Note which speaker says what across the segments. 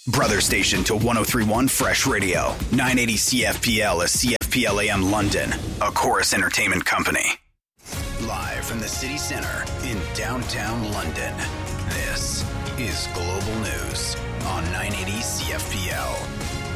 Speaker 1: Brother station to 103.1 Fresh Radio. 980 CFPL is CFPL AM London, a Chorus Entertainment company. Live from the city centre in downtown London, this is Global News on 980 CFPL.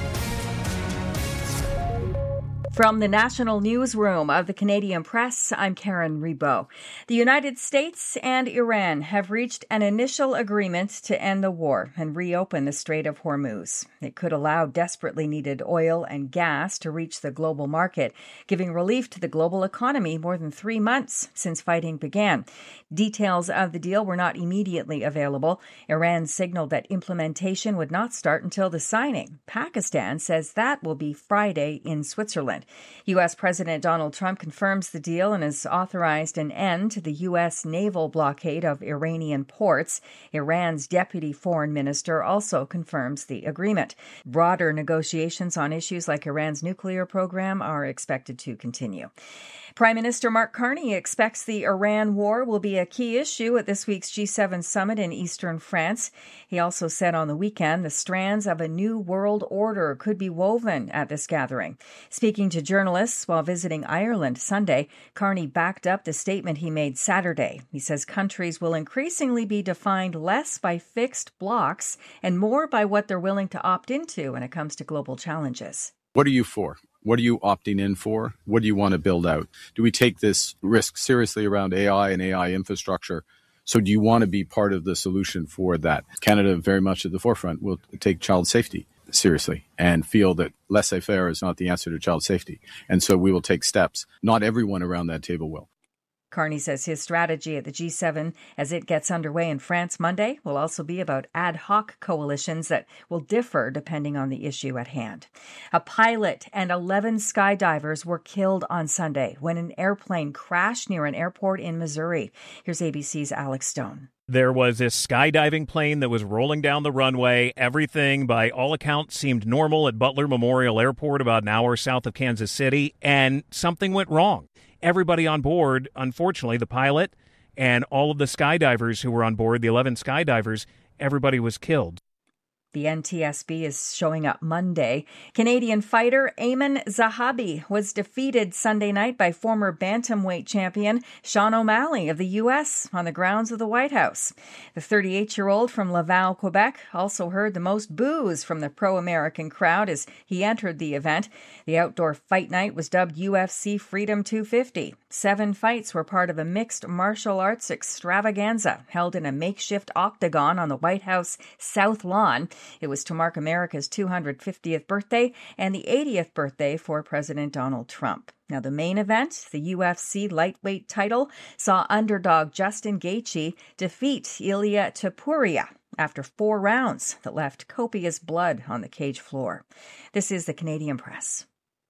Speaker 2: From the National Newsroom of the Canadian Press, I'm Karen Rebo. The United States and Iran have reached an initial agreement to end the war and reopen the Strait of Hormuz. It could allow desperately needed oil and gas to reach the global market, giving relief to the global economy more than 3 months since fighting began. Details of the deal were not immediately available. Iran signaled that implementation would not start until the signing. Pakistan says that will be Friday in Switzerland. U.S. President Donald Trump confirms the deal and has authorized an end to the U.S. naval blockade of Iranian ports. Iran's deputy foreign minister also confirms the agreement. Broader negotiations on issues like Iran's nuclear program are expected to continue. Prime Minister Mark Carney expects the Iran war will be a key issue at this week's G7 summit in eastern France. He also said on the weekend the strands of a new world order could be woven at this gathering. Speaking to journalists while visiting Ireland Sunday, Carney backed up the statement he made Saturday. He says countries will increasingly be defined less by fixed blocks and more by what they're willing to opt into when it comes to global challenges.
Speaker 3: What are you for? What are you opting in for? What do you want to build out? Do we take this risk seriously around AI and AI infrastructure? So do you want to be part of the solution for that? Canada, very much at the forefront, will take child safety seriously and feel that laissez-faire is not the answer to child safety. And so we will take steps. Not everyone around that table will.
Speaker 2: Carney says his strategy at the G7 as it gets underway in France Monday will also be about ad hoc coalitions that will differ depending on the issue at hand. A pilot and 11 skydivers were killed on Sunday when an airplane crashed near an airport in Missouri. Here's ABC's Alex Stone.
Speaker 4: There was this skydiving plane that was rolling down the runway. Everything, by all accounts, seemed normal at Butler Memorial Airport about an hour south of Kansas City, and something went wrong. Everybody on board, unfortunately, the pilot and all of the skydivers who were on board, the 11 skydivers, everybody was killed.
Speaker 2: The NTSB is showing up Monday. Canadian fighter Ayman Zahabi was defeated Sunday night by former bantamweight champion Sean O'Malley of the U.S. on the grounds of the White House. The 38-year-old from Laval, Quebec, also heard the most boos from the pro-American crowd as he entered the event. The outdoor fight night was dubbed UFC Freedom 250. 7 fights were part of a mixed martial arts extravaganza held in a makeshift octagon on the White House South Lawn. It was to mark America's 250th birthday and the 80th birthday for President Donald Trump. Now, the main event, the UFC lightweight title, saw underdog Justin Gaethje defeat Ilia Topuria after 4 rounds that left copious blood on the cage floor. This is the Canadian Press.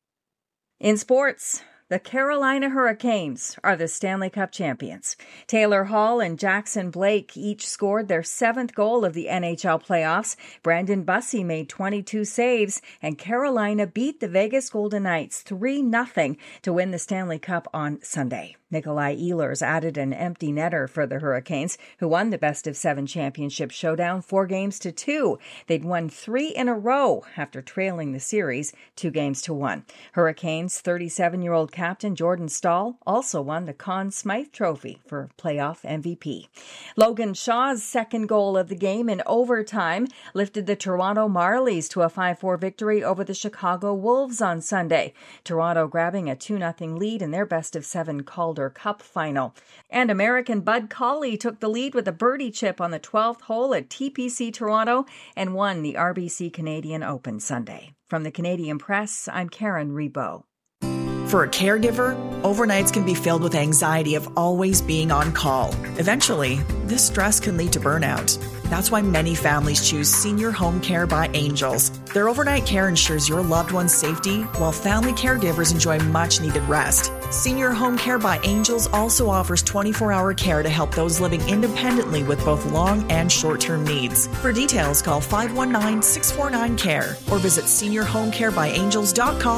Speaker 2: In sports, the Carolina Hurricanes are the Stanley Cup champions. Taylor Hall and Jackson Blake each scored their 7th goal of the NHL playoffs. Brandon Bussi made 22 saves, and Carolina beat the Vegas Golden Knights 3-0 to win the Stanley Cup on Sunday. Nikolai Ehlers added an empty netter for the Hurricanes, who won the best-of-7 championship showdown 4-2. They'd won 3 in a row after trailing the series 2-1. Hurricanes' 37-year-old captain Jordan Staal also won the Conn Smythe Trophy for playoff MVP. Logan Shaw's 2nd goal of the game in overtime lifted the Toronto Marlies to a 5-4 victory over the Chicago Wolves on Sunday. Toronto grabbing a 2-0 lead in their best-of-7 Calder Cup final. And American Bud Cauley took the lead with a birdie chip on the 12th hole at TPC Toronto and won the RBC Canadian Open Sunday. From the Canadian Press, I'm Karen Rebo.
Speaker 5: For a caregiver, overnights can be filled with anxiety of always being on call. Eventually, this stress can lead to burnout. That's why many families choose Senior Home Care by Angels. Their overnight care ensures your loved one's safety, while family caregivers enjoy much-needed rest. Senior Home Care by Angels also offers 24-hour care to help those living independently with both long and short-term needs. For details, call 519-649-CARE or visit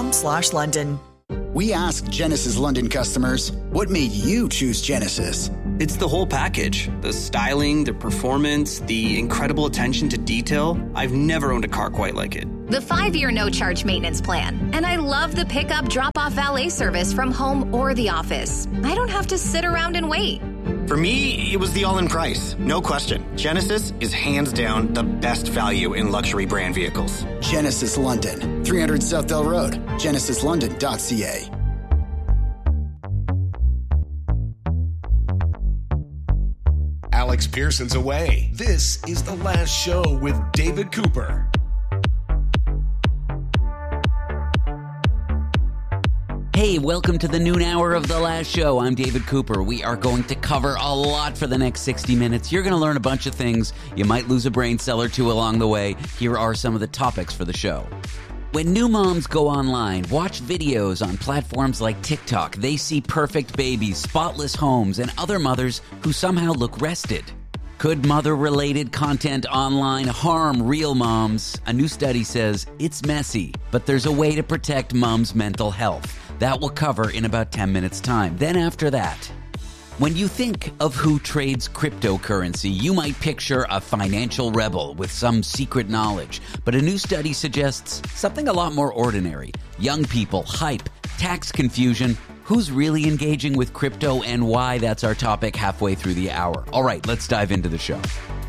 Speaker 5: seniorhomecarebyangels.com/London.
Speaker 1: We asked Genesis London customers, what made you choose Genesis?
Speaker 6: It's the whole package. The styling, the performance, the incredible attention to detail. I've never owned a car quite like it.
Speaker 7: The 5-year no-charge maintenance plan. And I love the pickup drop-off valet service from home or the office. I don't have to sit around and wait.
Speaker 8: For me, it was the all-in price. No question. Genesis is hands down the best value in luxury brand vehicles.
Speaker 1: Genesis London, 300 Southdale Road, genesislondon.ca.
Speaker 9: Alex Pearson's away. This is The Last Show with David Cooper.
Speaker 10: Hey, welcome to the noon hour of The Last Show. I'm David Cooper. We are going to cover a lot for the next 60 minutes. You're going to learn a bunch of things. You might lose a brain cell or two along the way. Here are some of the topics for the show. When new moms go online, watch videos on platforms like TikTok, they see perfect babies, spotless homes, and other mothers who somehow look rested. Could mother-related content online harm real moms? A new study says it's messy, but there's a way to protect moms' mental health. That we'll cover in about 10 minutes' time. Then after that, when you think of who trades cryptocurrency, you might picture a financial rebel with some secret knowledge. But a new study suggests something a lot more ordinary. Young people, hype, tax confusion. Who's really engaging with crypto and why? That's our topic halfway through the hour. All right, let's dive into the show.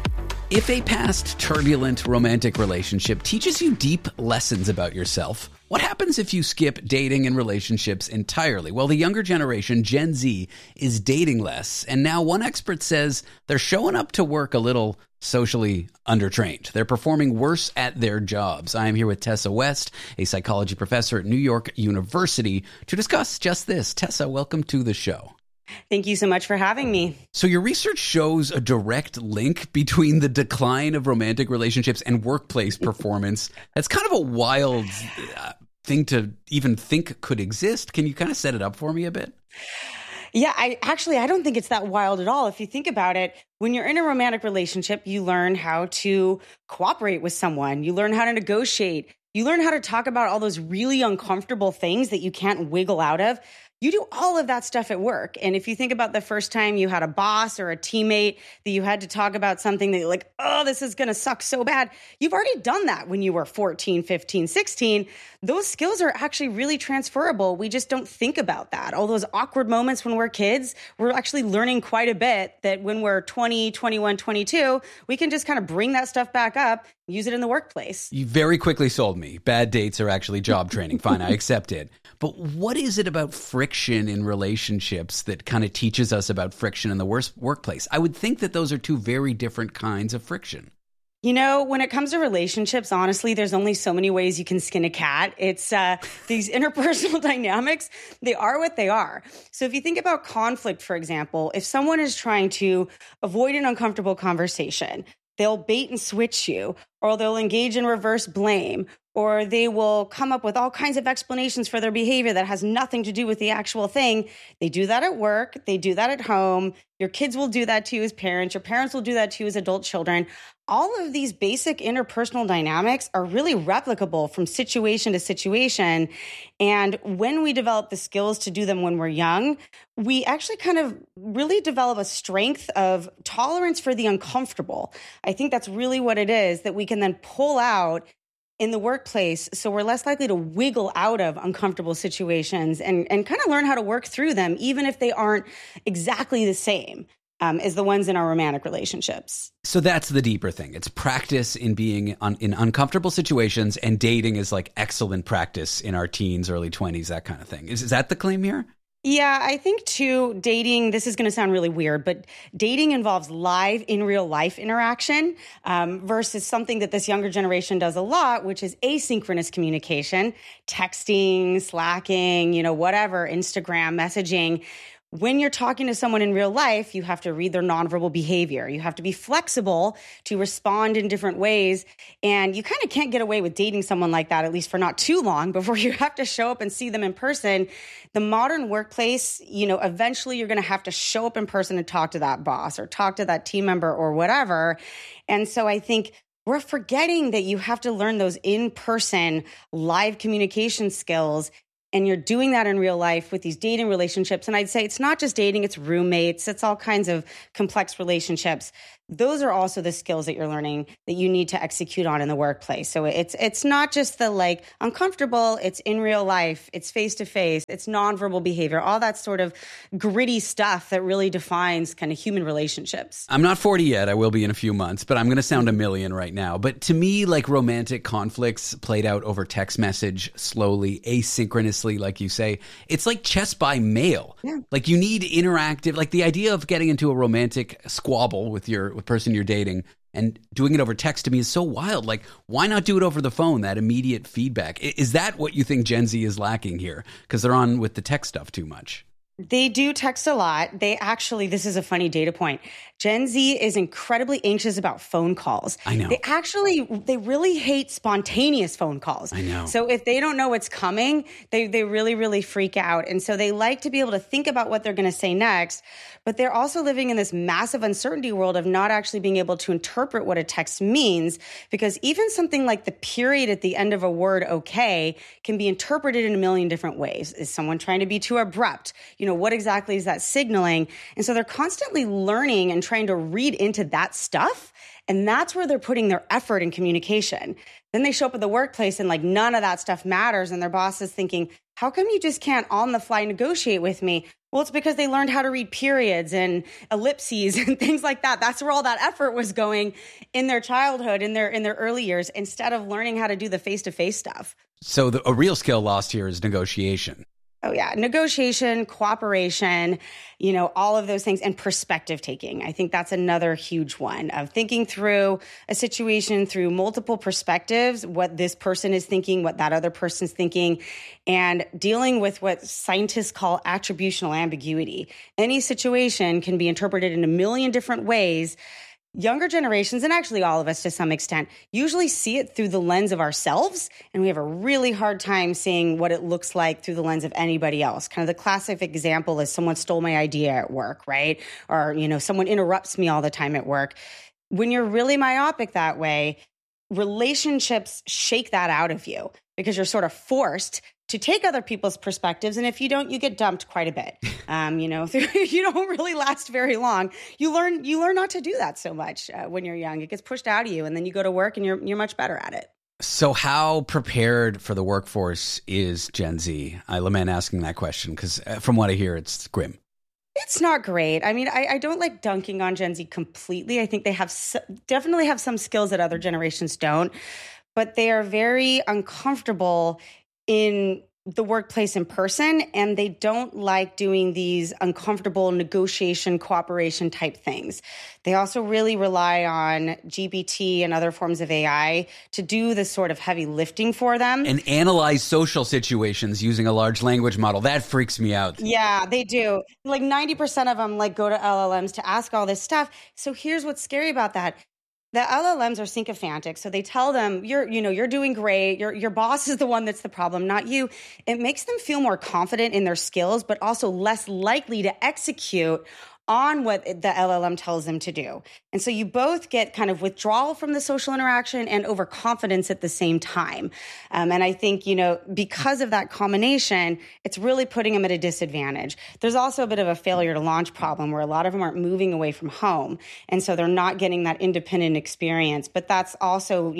Speaker 10: If a past turbulent romantic relationship teaches you deep lessons about yourself, what happens if you skip dating and relationships entirely? Well, the younger generation, Gen Z, is dating less. And now one expert says they're showing up to work a little socially undertrained. They're performing worse at their jobs. I am here with Tessa West, a psychology professor at New York University, to discuss just this. Tessa, welcome to the show.
Speaker 11: Thank you so much for having me.
Speaker 10: So your research shows a direct link between the decline of romantic relationships and workplace performance. That's kind of a wild thing to even think could exist. Can you kind of set it up for me a bit?
Speaker 11: Yeah, I don't think it's that wild at all. If you think about it, when you're in a romantic relationship, you learn how to cooperate with someone. You learn how to negotiate. You learn how to talk about all those really uncomfortable things that you can't wiggle out of. You do all of that stuff at work. And if you think about the first time you had a boss or a teammate that you had to talk about something that you're like, oh, this is going to suck so bad. You've already done that when you were 14, 15, 16. Those skills are actually really transferable. We just don't think about that. All those awkward moments when we're kids, we're actually learning quite a bit that when we're 20, 21, 22, we can just kind of bring that stuff back up, use it in the workplace.
Speaker 10: You very quickly sold me. Bad dates are actually job training. Fine, I accept it. But what is it about friction in relationships that kind of teaches us about friction in the workplace? I would think that those are two very different kinds of friction.
Speaker 11: You know, when it comes to relationships, honestly, there's only so many ways you can skin a cat. It's these interpersonal dynamics, they are what they are. So if you think about conflict, for example, if someone is trying to avoid an uncomfortable conversation, they'll bait and switch you, or they'll engage in reverse blame, or they will come up with all kinds of explanations for their behavior that has nothing to do with the actual thing. They do that at work. They do that at home. Your kids will do that to you as parents. Your parents will do that to you as adult children. All of these basic interpersonal dynamics are really replicable from situation to situation. And when we develop the skills to do them when we're young, we actually kind of really develop a strength of tolerance for the uncomfortable. I think that's really what it is that we can then pull out in the workplace, so we're less likely to wiggle out of uncomfortable situations and kind of learn how to work through them, even if they aren't exactly the same as the ones in our romantic relationships.
Speaker 10: So that's the deeper thing. It's practice in being in uncomfortable situations, and dating is like excellent practice in our teens, early 20s, that kind of thing. Is that the claim here?
Speaker 11: Yeah, I think too, dating, this is going to sound really weird, but dating involves live, in real life interaction versus something that this younger generation does a lot, which is asynchronous communication, texting, slacking, whatever, Instagram, messaging. When you're talking to someone in real life, you have to read their nonverbal behavior. You have to be flexible to respond in different ways. And you kind of can't get away with dating someone like that, at least for not too long, before you have to show up and see them in person. The modern workplace, eventually you're going to have to show up in person and talk to that boss or talk to that team member or whatever. And so I think we're forgetting that you have to learn those in-person live communication skills and you're doing that in real life with these dating relationships, and I'd say it's not just dating, it's roommates, it's all kinds of complex relationships. Those are also the skills that you're learning that you need to execute on in the workplace. So it's not just the like uncomfortable, it's in real life, it's face-to-face, it's nonverbal behavior, all that sort of gritty stuff that really defines kind of human relationships.
Speaker 10: I'm not 40 yet. I will be in a few months, but I'm going to sound a million right now. But to me, like romantic conflicts played out over text message, slowly, asynchronously, like you say, it's like chess by mail. Yeah. Like you need interactive, like the idea of getting into a romantic squabble with the person you're dating and doing it over text to me is so wild. Like, why not do it over the phone, that immediate feedback? Is that what you think Gen Z is lacking here? Because they're on with the tech stuff too much.
Speaker 11: They do text a lot. They actually, this is a funny data point. Gen Z is incredibly anxious about phone calls.
Speaker 10: I know.
Speaker 11: They really hate spontaneous phone calls.
Speaker 10: I know.
Speaker 11: So if they don't know what's coming, they really, really freak out. And so they like to be able to think about what they're going to say next. But they're also living in this massive uncertainty world of not actually being able to interpret what a text means, because even something like the period at the end of a word, okay, can be interpreted in a million different ways. Is someone trying to be too abrupt? What exactly is that signaling? And so they're constantly learning and trying to read into that stuff. And that's where they're putting their effort in communication. Then they show up at the workplace and like none of that stuff matters. And their boss is thinking, how come you just can't on the fly negotiate with me? Well, it's because they learned how to read periods and ellipses and things like that. That's where all that effort was going in their childhood, in their early years, instead of learning how to do the face-to-face stuff.
Speaker 10: So a real skill lost here is negotiation.
Speaker 11: Oh, yeah. Negotiation, cooperation, all of those things, and perspective taking. I think that's another huge one of thinking through a situation through multiple perspectives, what this person is thinking, what that other person's thinking, and dealing with what scientists call attributional ambiguity. Any situation can be interpreted in a million different ways. Younger generations, and actually all of us to some extent, usually see it through the lens of ourselves, and we have a really hard time seeing what it looks like through the lens of anybody else. Kind of the classic example is someone stole my idea at work, right? Or, someone interrupts me all the time at work. When you're really myopic that way, relationships shake that out of you because you're sort of forced to take other people's perspectives. And if you don't, you get dumped quite a bit. You don't really last very long. You learn not to do that so much when you're young. It gets pushed out of you, and then you go to work and you're much better at it.
Speaker 10: So how prepared for the workforce is Gen Z? I lament asking that question because from what I hear, it's grim.
Speaker 11: It's not great. I mean, I don't like dunking on Gen Z completely. I think they definitely have some skills that other generations don't, but they are very uncomfortable in the workplace in person, and they don't like doing these uncomfortable negotiation, cooperation type things. They also really rely on GPT and other forms of AI to do this sort of heavy lifting for them.
Speaker 10: And analyze social situations using a large language model. That freaks me out.
Speaker 11: Yeah, they do. Like 90% of them go to LLMs to ask all this stuff. So here's what's scary about that. The LLMs are sycophantic, so they tell them, you're doing great. Your boss is the one that's the problem, not you. It makes them feel more confident in their skills, but also less likely to execute on what the LLM tells them to do. And so you both get kind of withdrawal from the social interaction and overconfidence at the same time. And I think, because of that combination, it's really putting them at a disadvantage. There's also a bit of a failure to launch problem where a lot of them aren't moving away from home. And so they're not getting that independent experience. But that's also,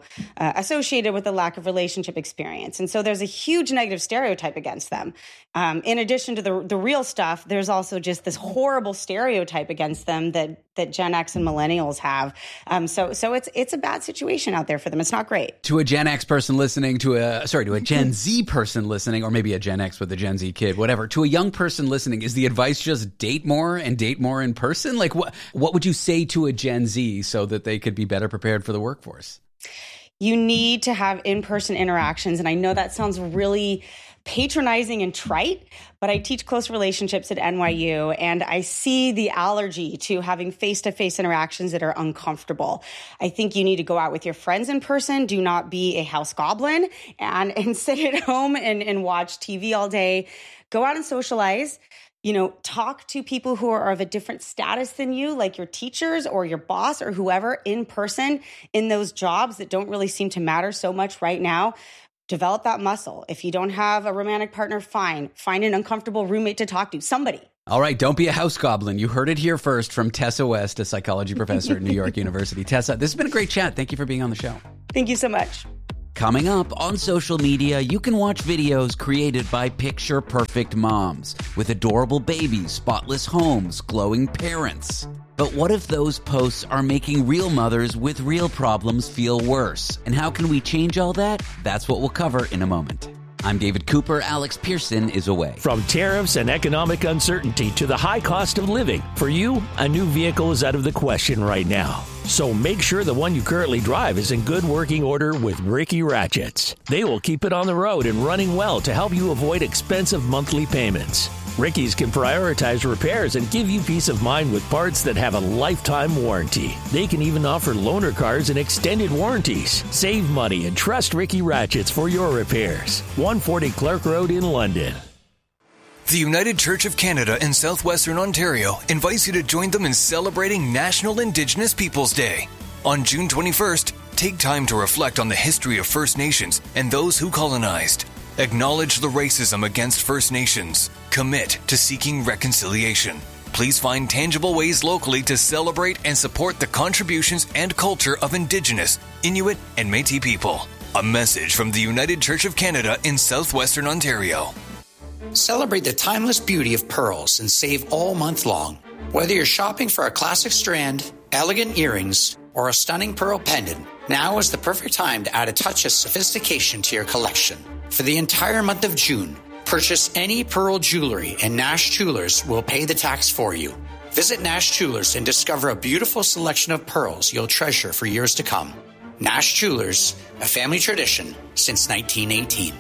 Speaker 11: associated with the lack of relationship experience. And so there's a huge negative stereotype against them. In addition to the real stuff, there's also just this horrible stereotype against them that Gen X and millennials have. So it's a bad situation out there for them. It's not great.
Speaker 10: To a Gen X person listening, to a Gen Z person listening, or maybe a Gen X with a Gen Z kid, whatever, to a young person listening, is the advice just date more and date more in person? Like what would you say to a Gen Z so that they could be better prepared for the workforce?
Speaker 11: You need to have in-person interactions. And I know that sounds really patronizing and trite, but I teach close relationships at NYU, and I see the allergy to having face-to-face interactions that are uncomfortable. I think you need to go out with your friends in person. Do not be a house goblin and sit at home and watch TV all day. Go out and socialize. Talk to people who are of a different status than you, like your teachers or your boss or whoever, in person in those jobs that don't really seem to matter so much right now. develop that muscle. If you don't have a romantic partner, fine. Find an uncomfortable roommate to talk to, somebody.
Speaker 10: All right, don't be a house goblin. You heard it here first from Tessa West, a psychology professor at New York University. Tessa, this has been a great chat. Thank you for being on the show.
Speaker 11: Thank you so much.
Speaker 10: Coming up on social media, you can watch videos created by picture-perfect moms with adorable babies, spotless homes, glowing parents. But what if those posts are making real mothers with real problems feel worse? And how can we change all that? That's what we'll cover in a moment. I'm David Cooper. Alex Pearson is away.
Speaker 12: From tariffs and economic uncertainty to the high cost of living, for you, a new vehicle is out of the question right now. So make sure the one you currently drive is in good working order with Ricky Ratchets. They will keep it on the road and running well to help you avoid expensive monthly payments. Ricky's can prioritize repairs and give you peace of mind with parts that have a lifetime warranty. They can even offer loaner cars and extended warranties. Save money and trust Ricky Ratchets for your repairs. 140 Clark Road in London.
Speaker 13: The United Church of Canada in southwestern Ontario invites you to join them in celebrating National Indigenous Peoples Day. On June 21st, take time to reflect on the history of First Nations and those who colonized. Acknowledge the racism against First Nations. Commit to seeking reconciliation. Please find tangible ways locally to celebrate and support the contributions and culture of Indigenous, Inuit, and Métis people. A message from the United Church of Canada in southwestern Ontario.
Speaker 14: Celebrate the timeless beauty of pearls and save all month long. Whether you're shopping for a classic strand, elegant earrings, or a stunning pearl pendant, now is the perfect time to add a touch of sophistication to your collection. For the entire month of June, purchase any pearl jewelry and Nash Jewelers will pay the tax for you. Visit Nash Jewelers and discover a beautiful selection of pearls you'll treasure for years to come. Nash Jewelers, a family tradition since 1918.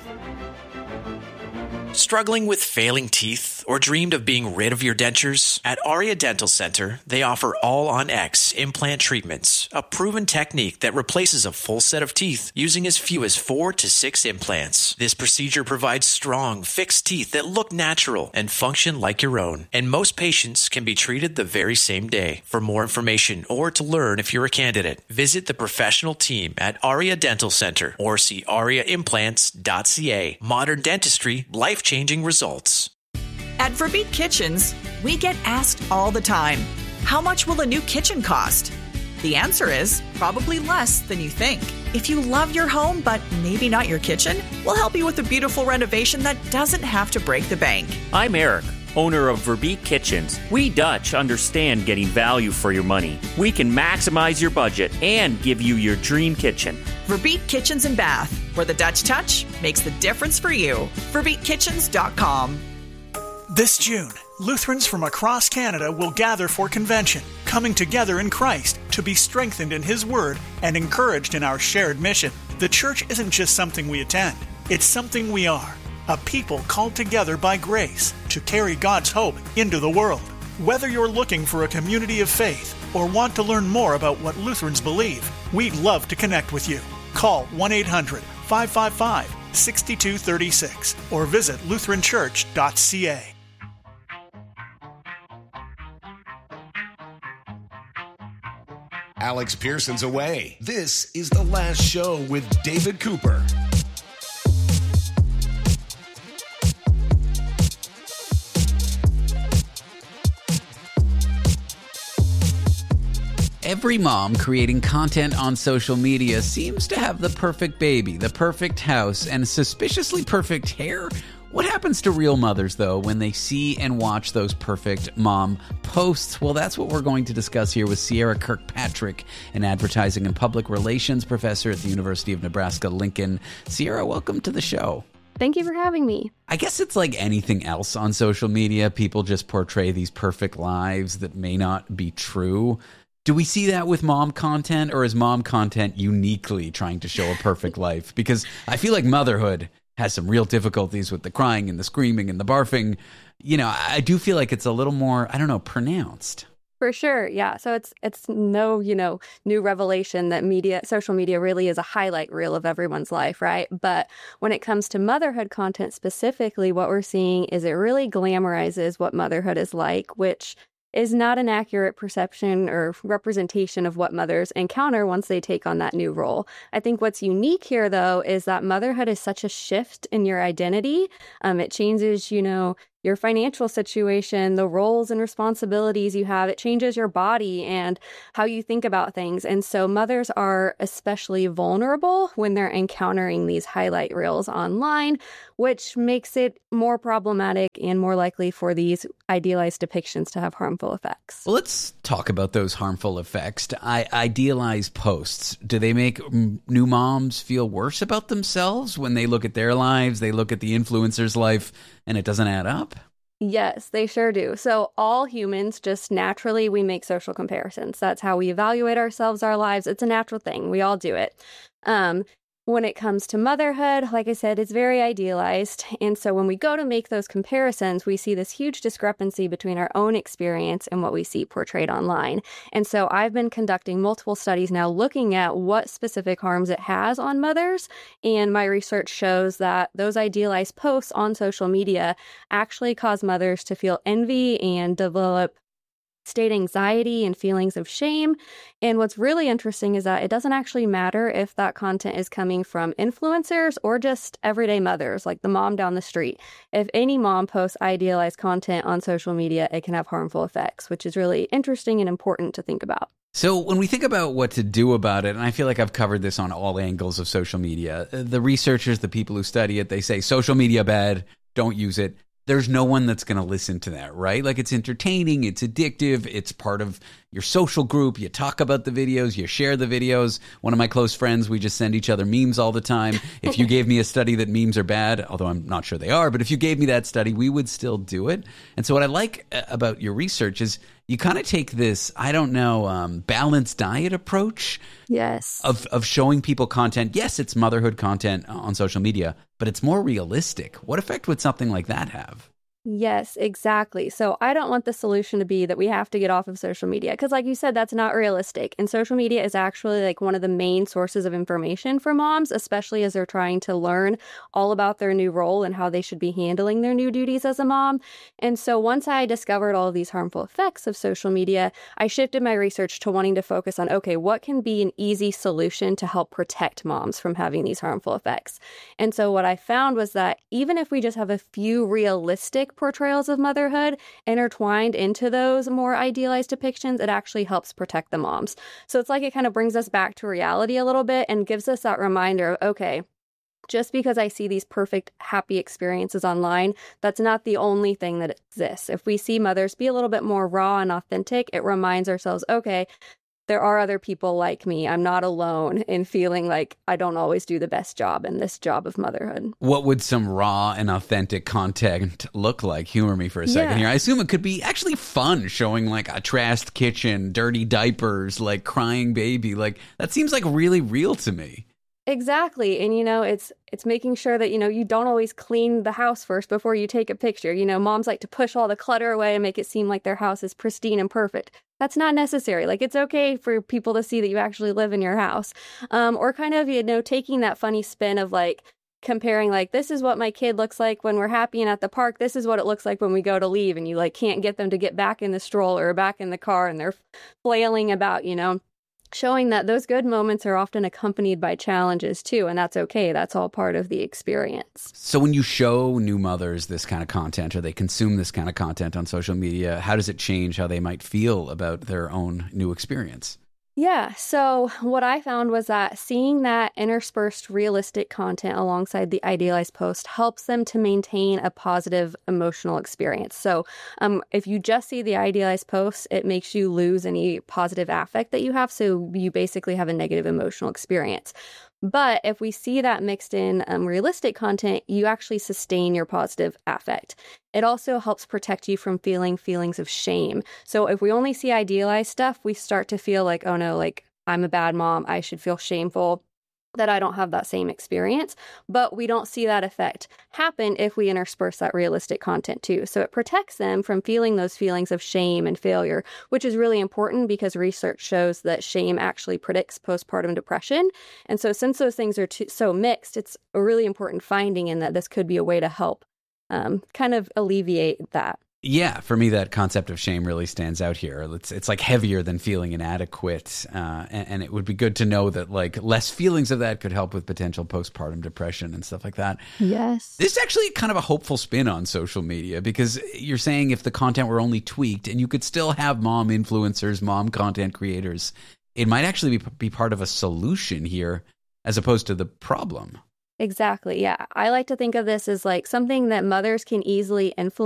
Speaker 15: Struggling with failing teeth or dreamed of being rid of your dentures? At Aria Dental Center, they offer All-on-X implant treatments, a proven technique that replaces a full set of teeth using as few as 4 to 6 implants. This procedure provides strong, fixed teeth that look natural and function like your own, and most patients can be treated the very same day. For more information or to learn if you're a candidate, visit the professional team at Aria Dental Center or see ariaimplants.ca. Modern dentistry, life-changing results.
Speaker 5: At Verbeet Kitchens, we get asked all the time, how much will a new kitchen cost? The answer is probably less than you think. If you love your home, but maybe not your kitchen, we'll help you with a beautiful renovation that doesn't have to break the bank.
Speaker 16: I'm Eric, owner of Verbeet Kitchens. We Dutch understand getting value for your money. We can maximize your budget and give you your dream kitchen.
Speaker 5: Verbeet Kitchens and Bath, where the Dutch touch makes the difference for you. VerbeetKitchens.com.
Speaker 17: This June, Lutherans from across Canada will gather for convention, coming together in Christ to be strengthened in His Word and encouraged in our shared mission. The church isn't just something we attend, it's something we are. A people called together by grace to carry God's hope into the world. Whether you're looking for a community of faith or want to learn more about what Lutherans believe, we'd love to connect with you. Call 1-800-555-6236 or visit lutheranchurch.ca.
Speaker 9: Alex Pearson's away. This is The Last Show with David Cooper.
Speaker 10: Every mom creating content on social media seems to have the perfect baby, the perfect house, and suspiciously perfect hair. What happens to real mothers, though, when they see and watch those perfect mom posts? Well, that's what we're going to discuss here with Sierra Kirkpatrick, an advertising and public relations professor at the University of Nebraska-Lincoln. Sierra, welcome to the show.
Speaker 18: Thank you for having me.
Speaker 10: I guess it's like anything else on social media. People just portray these perfect lives that may not be true. Do we see that with mom content, or is mom content uniquely trying to show a perfect life? Because I feel like motherhood has some real difficulties with the crying and the screaming and the barfing. You know, I do feel like it's a little more, I don't know, pronounced.
Speaker 18: For sure, yeah. So it's no, new revelation that social media really is a highlight reel of everyone's life, right? But when it comes to motherhood content specifically, what we're seeing is it really glamorizes what motherhood is like, which is not an accurate perception or representation of what mothers encounter once they take on that new role. I think what's unique here, though, is that motherhood is such a shift in your identity. It changes, your financial situation, the roles and responsibilities you have. It changes your body and how you think about things. And so mothers are especially vulnerable when they're encountering these highlight reels online, which makes it more problematic and more likely for these idealized depictions to have harmful effects.
Speaker 10: Well, let's talk about those harmful effects. Idealized posts, do they make new moms feel worse about themselves when they look at their lives, they look at the influencer's life, and it doesn't add up?
Speaker 18: Yes, they sure do. So all humans, just naturally, we make social comparisons. That's how we evaluate ourselves, our lives. It's a natural thing. We all do it. When it comes to motherhood, like I said, it's very idealized. And so when we go to make those comparisons, we see this huge discrepancy between our own experience and what we see portrayed online. And so I've been conducting multiple studies now looking at what specific harms it has on mothers. And my research shows that those idealized posts on social media actually cause mothers to feel envy and develop state anxiety and feelings of shame. And what's really interesting is that it doesn't actually matter if that content is coming from influencers or just everyday mothers, like the mom down the street. If any mom posts idealized content on social media, it can have harmful effects, which is really interesting and important to think about.
Speaker 10: So when we think about what to do about it, and I feel like I've covered this on all angles of social media, the researchers, the people who study it, they say social media bad, don't use it. There's no one that's going to listen to that, right? Like, it's entertaining, it's addictive, it's part of your social group. You talk about the videos, you share the videos. One of my close friends, we just send each other memes all the time. If you gave me a study that memes are bad, although I'm not sure they are, but if you gave me that study, we would still do it. And so what I like about your research is you kind of take this, balanced diet approach.
Speaker 18: Yes.
Speaker 10: Of showing people content. Yes, it's motherhood content on social media, but it's more realistic. What effect would something like that have?
Speaker 18: Yes, exactly. So I don't want the solution to be that we have to get off of social media because, like you said, that's not realistic. And social media is actually like one of the main sources of information for moms, especially as they're trying to learn all about their new role and how they should be handling their new duties as a mom. And so once I discovered all of these harmful effects of social media, I shifted my research to wanting to focus on, okay, what can be an easy solution to help protect moms from having these harmful effects? And so what I found was that even if we just have a few realistic portrayals of motherhood intertwined into those more idealized depictions, it actually helps protect the moms. So it's like it kind of brings us back to reality a little bit and gives us that reminder of, okay, just because I see these perfect, happy experiences online, that's not the only thing that exists. If we see mothers be a little bit more raw and authentic, it reminds ourselves, okay, there are other people like me. I'm not alone in feeling like I don't always do the best job in this job of motherhood.
Speaker 10: What would some raw and authentic content look like? Humor me for a second here. I assume it could be actually fun, showing like a trashed kitchen, dirty diapers, like crying baby. Like, that seems like really real to me.
Speaker 18: Exactly. And, it's making sure that, you don't always clean the house first before you take a picture. Moms like to push all the clutter away and make it seem like their house is pristine and perfect. That's not necessary. Like, it's okay for people to see that you actually live in your house. Or kind of, taking that funny spin of like comparing, like, this is what my kid looks like when we're happy and at the park. This is what it looks like when we go to leave. And you like can't get them to get back in the stroller or back in the car and they're flailing about, showing that those good moments are often accompanied by challenges too, and that's okay. That's all part of the experience.
Speaker 10: So when you show new mothers this kind of content or they consume this kind of content on social media, how does it change how they might feel about their own new experience?
Speaker 18: Yeah, so what I found was that seeing that interspersed realistic content alongside the idealized post helps them to maintain a positive emotional experience. So if you just see the idealized post, it makes you lose any positive affect that you have. So you basically have a negative emotional experience. But if we see that mixed in realistic content, you actually sustain your positive affect. It also helps protect you from feeling feelings of shame. So if we only see idealized stuff, we start to feel like, oh no, like I'm a bad mom. I should feel shameful that I don't have that same experience. But we don't see that effect happen if we intersperse that realistic content too. So it protects them from feeling those feelings of shame and failure, which is really important because research shows that shame actually predicts postpartum depression. And so since those things are so mixed, it's a really important finding in that this could be a way to help kind of alleviate that.
Speaker 10: Yeah, for me, that concept of shame really stands out here. It's like heavier than feeling inadequate. And it would be good to know that like less feelings of that could help with potential postpartum depression and stuff like that.
Speaker 18: Yes.
Speaker 10: This is actually kind of a hopeful spin on social media, because you're saying if the content were only tweaked and you could still have mom influencers, mom content creators, it might actually be part of a solution here as opposed to the problem.
Speaker 18: Exactly. Yeah. I like to think of this as like something that mothers can easily influence